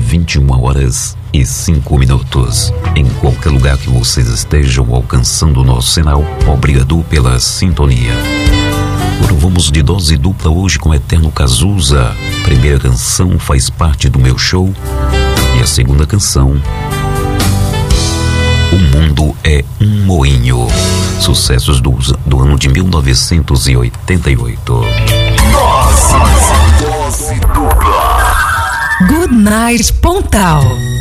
21h05. Em qualquer lugar que vocês estejam alcançando o nosso sinal, obrigado pela sintonia. Agora vamos de dose dupla hoje com Eterno Cazuza. Primeira canção faz parte do meu show e a segunda canção, O Mundo é um Moinho. Sucessos do ano de 1988. Dose dupla. Good Night Pontal.